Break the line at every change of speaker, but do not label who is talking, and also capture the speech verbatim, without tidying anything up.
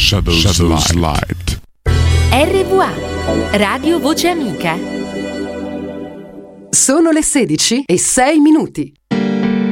Shadows, Shadows Light.
R V A, Radio Voce Amica.
Sono le sedici e sei minuti.